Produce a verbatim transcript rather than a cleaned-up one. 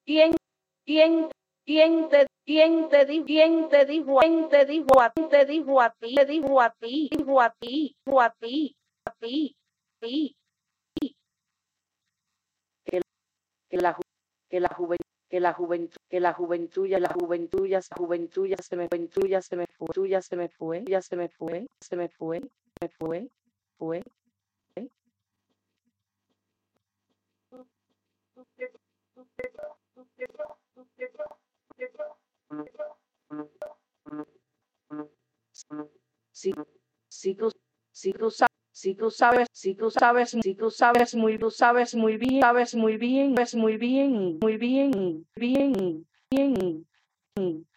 ¿Quién, quién, quién te, quién te dijo, quién te dijo, quién te dijo a ti, te dijo a ti, te dijo a ti, dijo a ti, dijo a ti, a ti, a ti, que, que la, que la juventud, que la juventud, que la juventud, ya la juventud, ya la juventud, ya se me fue, ya se me fue, ya se me fue, ya se me fue, se me fue, me fue, fue. Si, si tú, si tú sabes, si tú sabes, si tú sabes, si tú sabes muy, tú sabes muy bien, sabes muy bien, sabes muy bien, muy bien, bien, bien, bien.